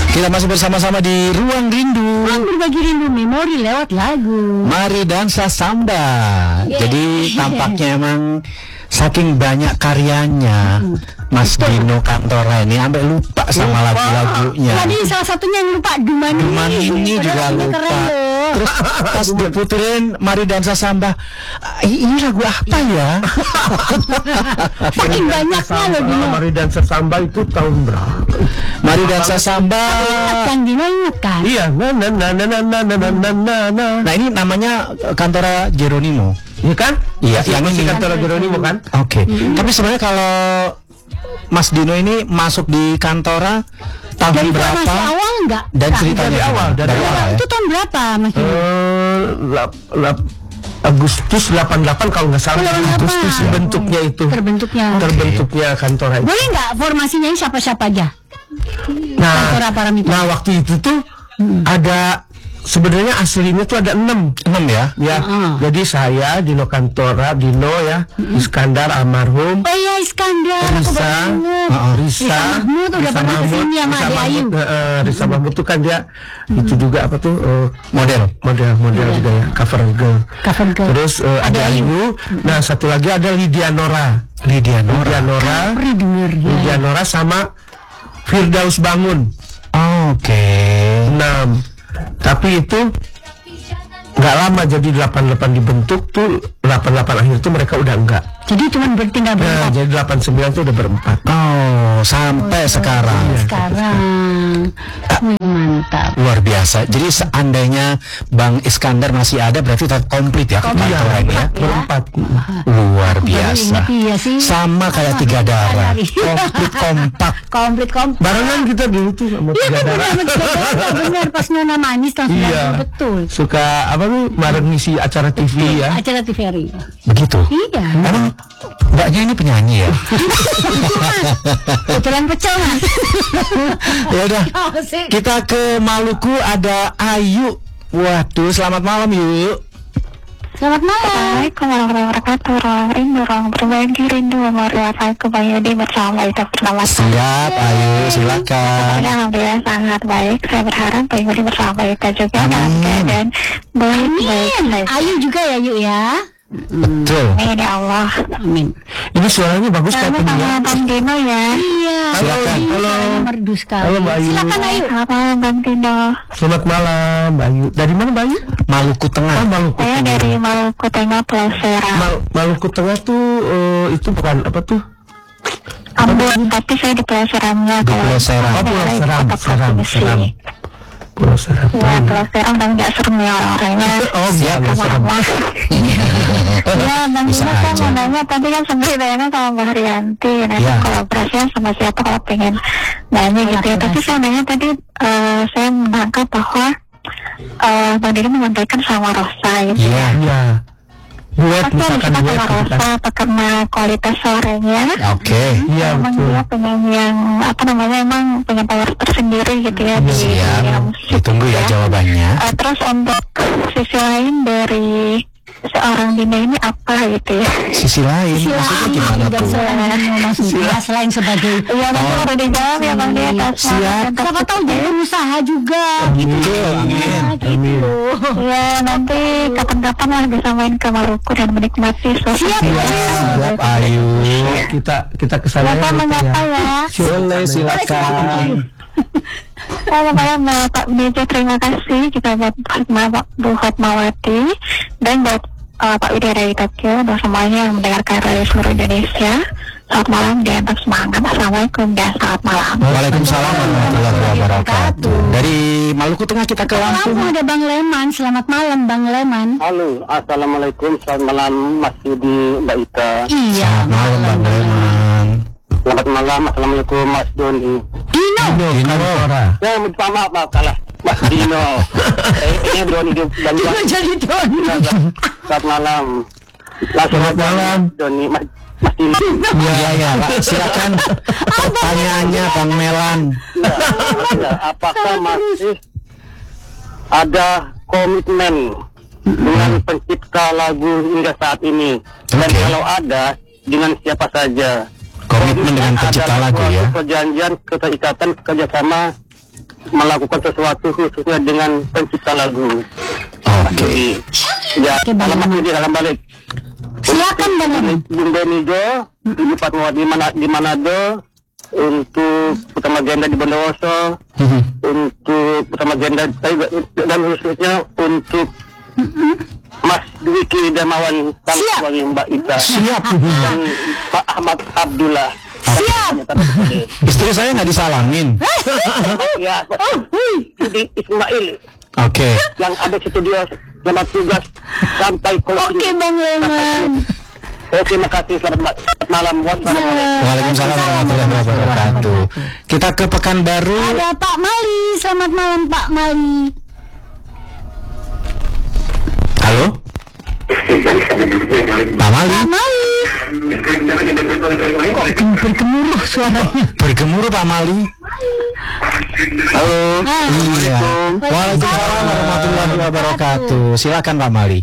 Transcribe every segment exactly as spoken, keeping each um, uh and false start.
Kita masih bersama-sama di Ruang Rindu. Ruang berbagi rindu memori lewat lagu Mari Dansa Samba. Yeah. Jadi tampaknya emang saking banyak karyanya Mas Dino Kantora ini sampai lupa sama lagu-lagunya. Tadi salah satunya yang lupa Dumani. Dumani ini juga lupa. Keren loh. Terus pas diputerin Mari Dansa Samba, ini lagu apa ya? Saking banyaknya loh Dino. Mari Dansa Samba itu tahun berapa? Mari Dansa Samba. Kan Dino ingat kan? Iya, na na na na na na na na na na. Nah ini namanya Kantora Geronimo. Iya kan? Iya, yang ini Kantora Geronimo kan? Oke. Okay. Mm-hmm. Tapi sebenarnya kalau Mas Dino ini masuk di Kantora tahun dari berapa? Masih awal enggak? Dan ceritanya dari awal, dari, dari awal. awal. Itu tahun berapa Mas Dino? Uh, lap, lap, Agustus delapan puluh delapan kalau nggak salah. Agustus ya. Bentuknya itu. Terbentuknya. Terbentuknya Kantora itu. Boleh nggak formasinya ini siapa-siapa aja? Nah, Kantora Paramita. Nah waktu itu tuh hmm. ada sebenarnya aslinya tuh ada enam, enam ya. Ya. Uh-huh. Jadi saya Dino Kantora, Dino ya, uh-huh. Iskandar almarhum. Oh iya Iskandar. Risa, uh, Risa, Risa Mahmud udah pernah kesini sama Ade Ayu. Uh, Risa Mahmud tuh kan dia uh-huh. itu juga apa tuh uh, model, model, model yeah. juga ya, cover girl. Cover girl. Terus uh, Ade Ayu. Uh-huh. Nah satu lagi ada Lydia Nora. Lydia Nora. Lydia Nora. Denger, ya. Lydia Nora sama Firdaus Bangun. Oh, oke. Okay. enam. Tapi itu nggak lama, jadi delapan puluh delapan dibentuk tuh, delapan puluh delapan akhir tuh mereka udah enggak. Jadi cuma bertinggal berempat. Nah, jadi delapan puluh sembilan tuh udah berempat. Oh, sampai oh, sekarang. Sekarang. Wih, mantap. Luar biasa. Jadi seandainya Bang Iskandar masih ada berarti tetap komplit ya kantornya ya. Berempat. Luar biasa. Iya sih. Sama kayak Tiga Darah. Komplit kompak. Komplit kompak. Barengan kita dulu tuh sama Tiga Darah. Iya benar pas Nona Manis tahun sembilan puluh betul. Suka apa tuh bareng ngisi acara T V ya. Acara T V R I. Begitu. Iya. Emang mbaknya ini penyanyi ya? Betulan pecel Mas. Ya udah. Kita ke Maluku, ada Ayu. Waduh, selamat malam yuk. Selamat malam. Assalamualaikum warahmatullahi wabarakatuh. Ruang rindu, ruang berbagi rindu memori aku Bayudi bersama itu bersama. Siap, Ayu, silakan. Alhamdulillah sangat baik. Saya berharap Bayudi bersama kita juga dalam keadaan baik-baik. Ayu juga ya yuk ya. Betul. Amin ya Allah. Amin. Ini suaranya bagus kayak penyanyi. Sama Bang Dino ya. Iya. Silakan. Halo. Merdu sekali. Halo Mbak Ayu. Silakan Ayu. Apa Bang Dino? Selamat malam Mbak Ayu. Dari mana Mbak Ayu? Maluku Tengah. Oh, Maluku Saya Tengah. dari Maluku Tengah, Pulau Seram. Mal- Maluku Tengah tuh uh, itu bukan apa tuh? Ambon, tapi saya di Pulau Seramnya. Di Pulau Seram. Oh, Pulau Seram, Seram, Seram. Pulau Seram. Ya, Pulau Seram dan nggak serem ya orang-orangnya. Oh, siap, Seram. Ya, Bang Dino saya mau nanya tadi kan sendiri bayangnya sama Mbak Haryanti. Nah, ya. kolaborasinya sama siapa kalau pengen nanya gitu ya. Tapi saya nanya tadi, uh, saya menangkap bahwa uh, Bang Dino menyampaikan sama Rosa gitu. Iya. Iya. Buat Pasti misalkan kita buat sama Rosa apa karena kualitas suaranya. Oke. Iya Emang betul. dia penyanyi yang apa namanya emang punya power tersendiri gitu ya di Siap. dunia musik. Ditunggu ya jawabannya. Uh, terus untuk sisi lain dari seorang Dino ini apa gitu ya? Sisi lain, maksudnya gimana Dan tuh? selain selain sebagai Iya, nanti Oh. udah dijawab ya Bang Dia. Siap. siapa tahu jadi pengusaha juga gitu. Amin. Amin. Ya nanti kapan-kapan lah bisa main ke Maluku dan menikmati suasana. Siap. Siap, Ayu. Kita kita kesana Bapak menyapa ya. Boleh, silakan. Selamat malam Pak Bejo, terima kasih juga buat Pak Bu Fatmawati dan buat uh, Pak Widya dari Tokyo dan semuanya yang mendengarkan radio seluruh Indonesia. Selamat malam dan tetap semangat. Assalamualaikum dan selamat malam. Waalaikumsalam warahmatullahi wabarakatuh. Dari Maluku Tengah kita ke Lampung. Lampung ada Bang Leman. Selamat malam Bang Leman. Halo, assalamualaikum, selamat malam Mas Yudi, Mbak Ita. Iya. Selamat malam Bang Leman. Selamat malam, assalamualaikum Mas Doni. Dino. Dino. Ya, minta maaf, maaf kalah Mas Dino. Eh, ini Doni di Dino Banyuwangi. jadi Doni. Selamat malam. Selamat malam, Doni, Mas, Mas Dino. Iya, ya, Pak. Silakan pertanyaannya Bang Melan. Ya, ya, apakah masih ada komitmen dengan pencipta lagu hingga saat ini? Dan Oke. kalau ada, dengan siapa saja? Komitmen dengan pencipta Adalah lagu suatu ya. perjanjian keterikatan kerjasama melakukan sesuatu khususnya dengan pencipta lagu. Oke. Ya, Oke, Bang alamat Ahmad. di dalam balik. Silakan Bang Ahmad. Bung Benijo, Ibu Fatmawati di mana di Manado, untuk Utama Genda di Bondowoso, untuk Utama Genda dan khususnya untuk Mas Dwiki Damawan sebagai Mbak Ita. Siap. Dan Pak Ahmad Abdullah. Siap. Istri saya nggak disalamin. Ya, Budi Ismail Oke. yang ada di studio. Selamat tugas sampai closing. Oke Bang Leman. Oke, terima kasih. Selamat malam. Wassalamualaikum. Waalaikumsalam warahmatullahi wabarakatuh. Kita ke Pekanbaru. Ada Pak Mali. Selamat malam Pak Mali. Halo. Pak Mali. Pak Mali. Bergemuruh suaranya. Bergemuruh Pak Mali. Halo. Iya. Waalaikumsalam warahmatullahi wabarakatuh. Silakan Pak Mali.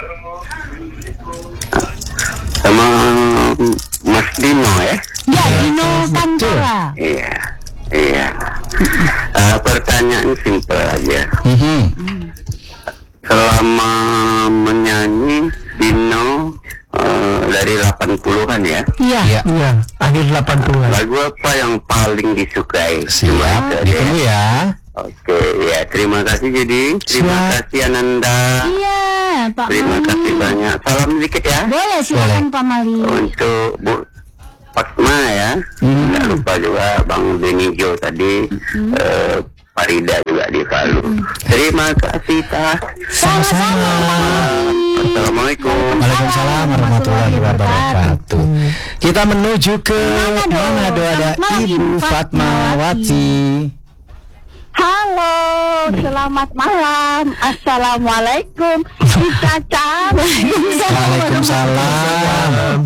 Sama Mas Dino ya. Ya, Dino Kantora. Iya. Iya. Uh, pertanyaan simpel aja. Mhm. Selama menyanyi Dino uh, dari delapan puluhan ya. Iya. Iya. Iya, akhir delapan puluhan. Lagu apa yang paling disukai? Siap. Cuma itu aja. Ditunggu ya. Oke, ya terima kasih jadi. Terima Siap. kasih Ananda. Iya, Pak Terima Mali. kasih banyak. Salam sedikit ya. Boleh, silakan Pak Mali. Untuk Bu Fatma ya. Tidak lupa juga Bang Benijo tadi. eh, Farida juga di Palu. Terima kasih Tah. Sama-sama. Assalamualaikum. Waalaikumsalam warahmatullahi wabarakatuh. Kita menuju ke Manado. Manado, ada Selamat malam, Ibu Ibu Fatmawati. Halo, selamat malam. Assalamualaikum. Bisa Waalaikumsalam.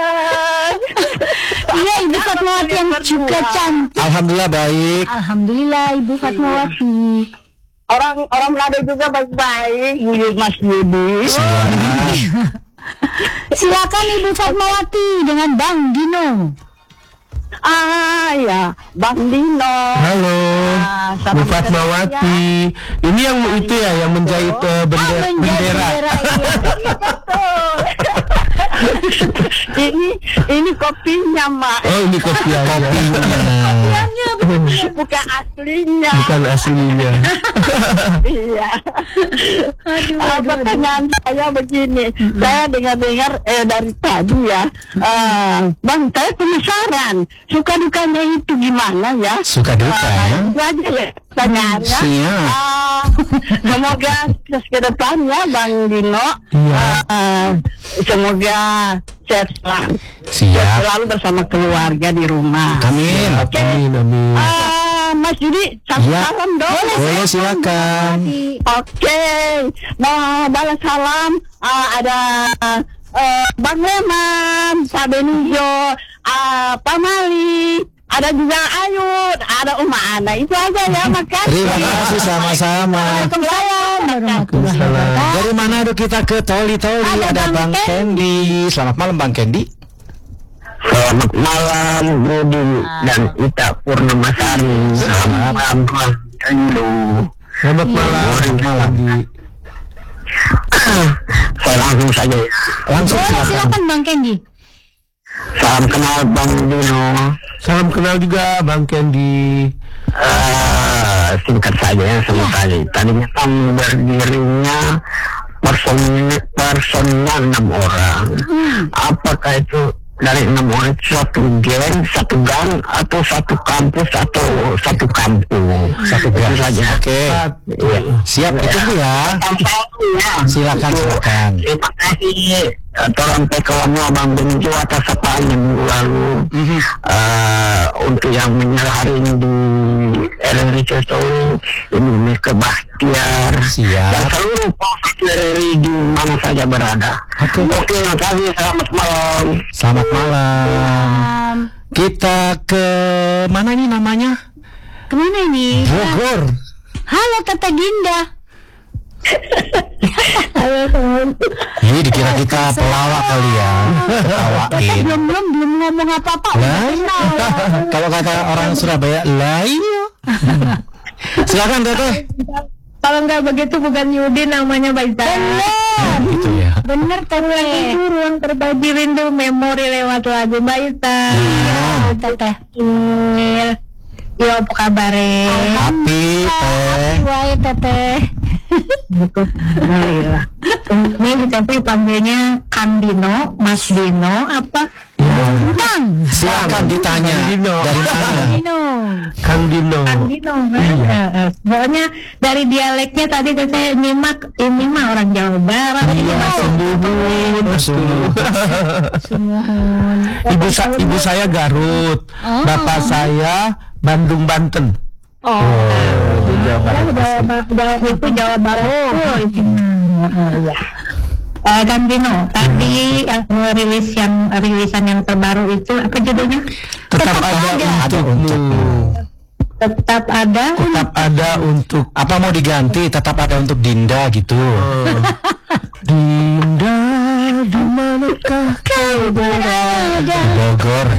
Iya, Ibu Fatmawati yang juga cantik. Alhamdulillah baik. Alhamdulillah Ibu Fatmawati. Orang orang Manado juga baik-baik. Buyut Mas Yudi. Silakan Ibu Fatmawati dengan Bang Dino. Ah ya, Bang Dino. Halo, Ah, Bu salam Fatmawati. Ini yang itu ya, yang menjahit eh, bendera. Oh, menjadi bendera. bendera, iya. Betul. ini ini kopinya, Mak. Oh, ini kopi aja. Kopiannya Bukan aslinya. Bukan aslinya. Iya. Aduh, Ah, aduh, aduh. pertanyaan saya begini, saya dengar-dengar eh, dari tadi ya, eh, Bang, saya penasaran, suka dukanya itu gimana ya? Suka duka ya. Itu aja ya pertanyaannya. Siap. Ah, semoga terus ke depannya Bang Dino, Iya. ah, semoga sehat selalu, sehat Siap. selalu bersama keluarga di rumah. Amin. Amin, amin. Ah, Mas Yudi, satu Iya. salam dong. Boleh silakan. Oke, mau balas salam. Ah, ada eh, Bang Leman, Pak Benijo, ah, Pak Mali, ada juga Ayud, ada Uma Ana. Itu aja ya, makasih. Terima kasih sama-sama. Waalaikumsalam warahmatullahi wabarakatuh. Dari Manado kita ke Toli-Toli, Ada ada Bang Bang Kendi. Selamat malam Bang Kendi. Selamat malam Budi dan Ita Purnamasari. Selamat malam Tuan Rindu. Selamat malam. Selamat malam. Saya langsung saja ya. Langsung Boleh, silakan. silakan Bang Kendi. Salam kenal Bang Dino. Salam kenal juga Bang Kendi. Eh, singkat saja ya sekali. Tadinya kan berdirinya person personnya enam orang. Apakah itu dari enam orang itu satu geng, satu gang, atau satu kampus, atau satu kampung? Satu Itu gang. saja. Oke. Iya. Siap, ditunggu ya. Silakan, silakan. Terima kasih. Eh, Tolong tekonya Bang Benjo atas sapaan yang minggu lalu. Mhm. Eh, untuk yang menyelah hari ini di R R I Cesoi, ini ke Bahtiar Siap. dan seluruh posisi R R I di mana saja berada. Oke. Oke, terima kasih. Selamat malam. Selamat malam. Um, Kita ke mana ini namanya? kemana ini? Bogor. Halo Tata Ginda. Ini dikira kita pelawak kali ya. Kita Ketawain. belum belum belum ngomong apa-apa. Lah, kalau kata orang Surabaya, lah iya. Silakan Teteh. Kalau nggak begitu bukan Yudi namanya Baita. Bener. Gitu ya. Bener Teteh. Itu ruang berbagi rindu memori lewat lagu Baita. Iya Teteh. Yo apa kabar? Api Teh. Wae Teteh. Alhamdulillah. Ini tapi panggilnya Kang Dino, Mas Dino apa? Bang. Silakan ditanya. Dino. Dari mana? Dino. Kang Dino. Kang Dino kan? Iya. Eh, Pokoknya dari dialeknya tadi saya nyimak ini mah orang Jawa Barat. Iya, Sumbuhun. Sumuhun. Ibu sa- ibu saya Garut, Oh. bapak saya Bandung Banten. Oh. Jawa Barat. Jawa Barat, Jawa itu Jawa Barat. Oh, itu. Iya. Eh, Kang Dino, tadi yang rilis yang rilisan yang terbaru itu apa judulnya? Tetap ada untukmu. Tetap ada. Tetap ada untuk Apa mau diganti? Tetap ada untuk Dinda gitu. Dinda, di manakah kau berada? Bogor.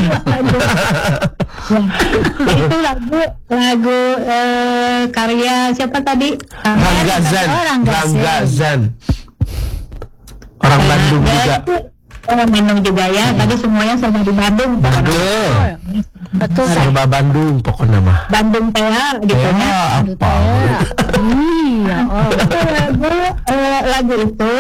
Itu lagu lagu eh, karya siapa tadi? Rangga Zan. Oh, Rangga Rangga Zan. Orang Bandung juga. Orang Bandung juga ya. Tadi semuanya sama di Bandung. Betul. Betul. Serba Bandung pokoknya mah. Bandung T H gitu ya. Ya, apa? Iya. Oh. Itu lagu eh, lagu itu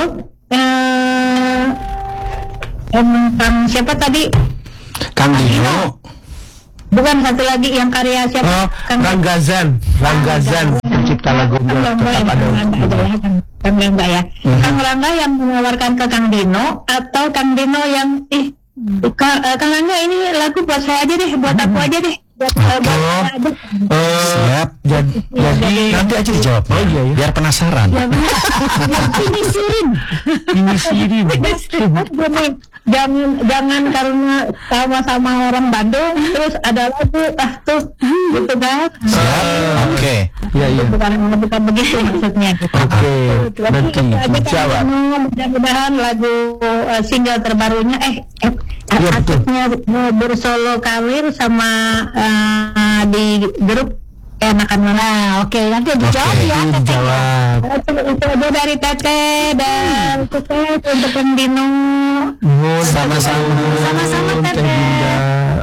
eh emang Kang siapa tadi? Kang Dino. Bukan satu lagi yang karya siapa? Oh, Rangga Zan. Rangga Zan pencipta lagu Kang Rangga Tetap yang ada untukmu. ada ya, Kang Kang Rangga ya. Kang Rangga yang menawarkan ke Kang Dino atau Kang Dino yang ih Kang, eh, Kang Rangga ini lagu buat saya aja deh, buat aku aja deh, buat eh, buat saya aja. Eh, Siap. Jadi, jadi Nanti aja dijawab. Oh, iya, iya. Biar penasaran. Ini sirin. ini sirim. Gini, jangan jangan karena sama-sama orang Bandung terus ada lagu ah tuh gitu kan. Siap. Oke. Ya, ya. Bukan bukan begitu maksudnya. Oke, nanti Tapi dijawab. kan, mudah-mudahan lagu uh, single terbarunya eh, eh Iya, betul. akhirnya uh, bersolo karir sama uh, di grup enakan mana. Nah, oke, nanti dijawab Oke, ya Ini Teteh. dijawab. Itu, itu aja dari Teteh dan sukses untuk Kang Dino. Mohon Sama-sama. Sama-sama, Teh Teteh. Dinda.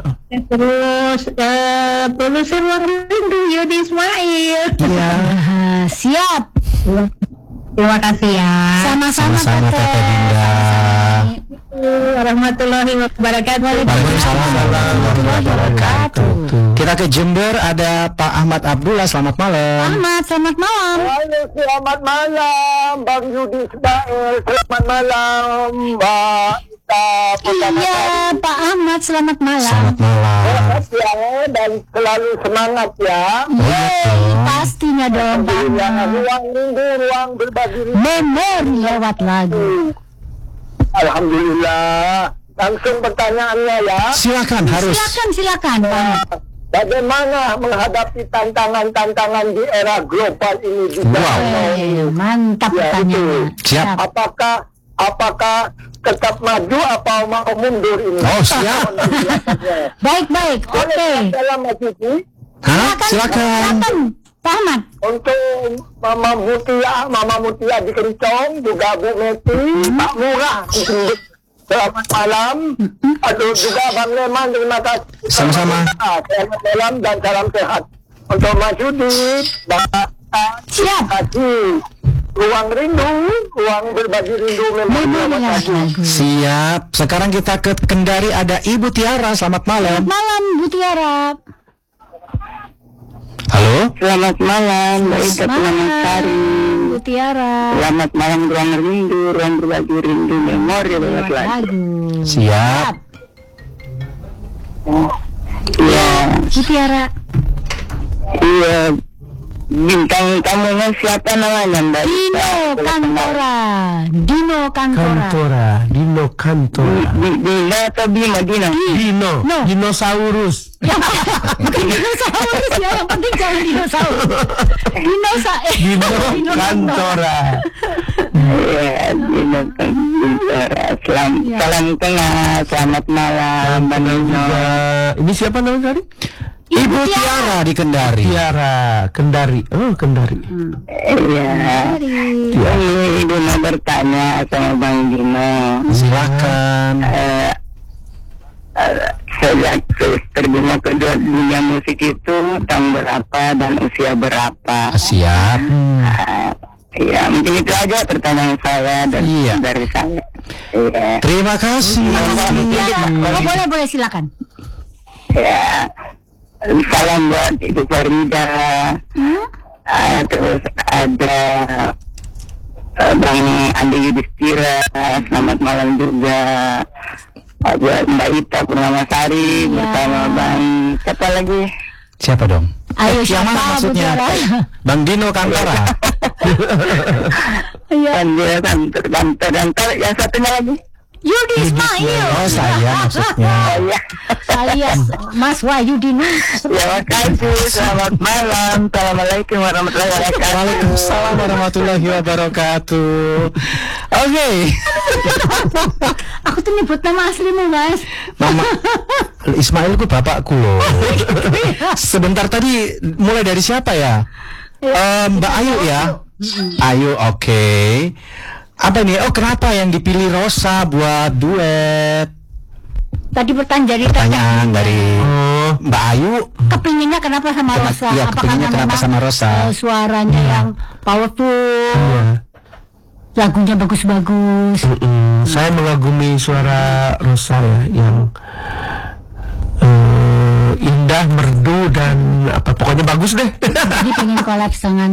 Terus uh, produser Ruang Rindu Yudi Ismail. Iya. Ah, siap. Terima kasih ya. Sama-sama Sama-sama Teteh Dinda. Warahmatullahi wabarakatuh. Waalaikumsalam warahmatullahi wabarakatuh. Kita ke Jember, ada Pak Ahmad Abdullah. Selamat malam. Ahmad, selamat malam. Halo, selamat malam Bang Yudi Ismail. Selamat malam Mbak Ita. Iya, Pak Ahmad, selamat malam. Selamat malam. Selamat ya dan selalu semangat ya. Yeay, pastinya dong, Pak Alhamdulillah, Ahmad. ruang rindu, ruang berbagi rindu. Memori lewat lagu. Alhamdulillah. Langsung pertanyaannya ya. Silakan, harus. Silakan, silakan, Pak Ahmad. Bagaimana menghadapi tantangan-tantangan di era global ini di Wow. Eh, mantap Ya, pertanyaannya. Siap. Apakah apakah tetap maju atau mau mundur ini? Oh, siap. Baik, baik, oke. Dalam Mas Hah? Silakan. Silakan, Pak Ahmad. untuk Mama Mutia, Mama Mutia di Kencong, juga Bu Meti, Pak Murah di Gendut. Selamat malam. Aduh, juga Bang Leman, terima kasih. Sama-sama. Ah, Selamat malam dan salam sehat. Untuk Mas Yudi, Bapak, Siap. terima kasih. Ruang rindu, ruang berbagi rindu memang Memori lewat lewat lagu. lagu. Siap. Sekarang kita ke Kendari, ada Ibu Tiara. Selamat malam. Malam, Bu Tiara. Halo. Selamat malam, Mbak Ida Malam, Bu Tiara. Selamat malam, ruang rindu, ruang berbagi rindu memori lewat Lewat lagu. Siap. Iya, Bu Tiara. iya. Bintang tamunya siapa namanya, Mbak? Dino Kantora. Dino Kantora. Kantora, Dino Kantora. Dino atau Bima? Dino. Dino, No. dinosaurus. Bukan dinosaurus ya, yang penting jangan dinosaurus. Dinosa. eh, Dino Dino Kantora. Iya, Dino Kantora. Salam, Ya. salam tengah, selamat malam, Mbak Dino. Juga. Ini siapa namanya tadi? Ibu Tiara di Kendari. Tiara Kendari. Oh, Kendari. Iya. Dari Ini ibu mau bertanya sama Bang Dino. Silakan. Eh, eh, sejak terjunnya ke dunia musik itu tahun berapa dan usia berapa? Siap. Eh, Iya, mungkin itu aja pertanyaan saya dan Iya. dari saya. Iya. Terima kasih. oh, boleh boleh silakan. Ya, salam buat Ibu Farida. Hmm? Ah, terus ada uh, Bang Andi Yudhistira, selamat malam juga. Ah, buat Mbak Ita Purnamasari Ya. bersama Bang siapa lagi? Siapa dong? Ayo, Yang mana siapa, maksudnya? Bu Tiara? Bang Dino Kantara. Iya. Dan dia kantor kantor kantor yang satunya lagi. Yudi Ismail. Oh, saya maksudnya. Oh ya, Alias Mas Wahyu Dino. ya makasih. Selamat malam. Assalamualaikum warahmatullahi wabarakatuh. Waalaikumsalam warahmatullahi wabarakatuh. Oke. Aku tuh nyebut nama aslimu, Mas. Mama Ismail ku bapakku loh. Sebentar tadi mulai dari siapa ya? Eh, Mbak Ayu ya. Ayu, oke. Apa ini? Oh, kenapa yang dipilih Rosa buat duet? Tadi pertanyaan dari Pertanyaan dari Mbak Ayu. kepinginnya kenapa sama Kenapa- Rosa? iya, Apa kepinginnya karena kenapa memang, sama Rosa? eh, suaranya yang powerful, lagunya bagus-bagus. Mm-mm. Saya mengagumi suara Rosa ya, yang eh, indah, merdu dan apa pokoknya bagus deh. Jadi pengen collab dengan